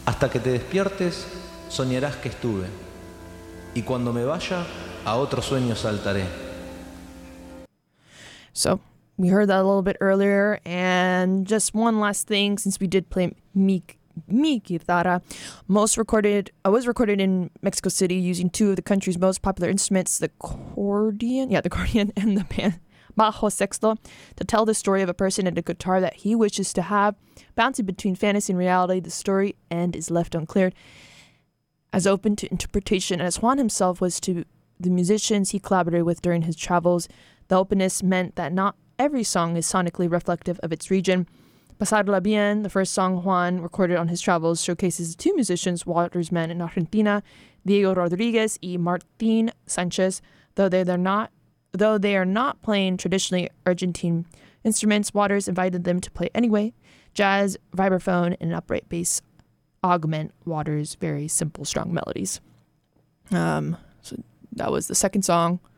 Hasta que te despiertes, soñarás que estuve, y cuando me vaya, a otro sueño saltaré. So we heard that a little bit earlier, and just one last thing, since we did play Mi Guitarra, was recorded in Mexico City using two of the country's most popular instruments, the accordion and the bajo sexto, to tell the story of a person and a guitar that he wishes to have. Bouncing between fantasy and reality, the story end is left unclear, as open to interpretation as Juan himself was to the musicians he collaborated with during his travels. The openness meant that not every song is sonically reflective of its region. Pasarla Bien, the first song Juan recorded on his travels, showcases two musicians, Waters men in Argentina, Diego Rodriguez y Martín Sanchez, though they are not playing traditionally Argentine instruments. Waters invited them to play anyway. Jazz, vibraphone, and an upright bass augment Waters' very simple, strong melodies. So that was the second song